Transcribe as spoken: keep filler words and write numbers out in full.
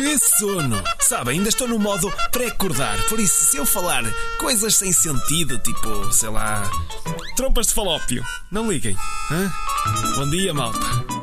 Que sono! Sabe, ainda estou no modo pré-acordar. Por isso, se eu falar coisas sem sentido, tipo, sei lá, trompas de falópio, não liguem. Hã? Bom dia, malta.